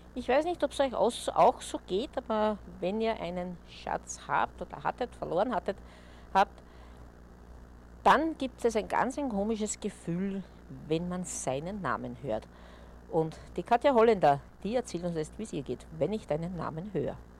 Ich weiß nicht, ob es euch auch so geht, aber wenn ihr einen Schatz habt oder hattet, verloren habt, dann gibt es ein komisches Gefühl, wenn man seinen Namen hört. Und die Katja Holländer, die erzählt uns jetzt, wie es ihr geht, wenn ich deinen Namen höre.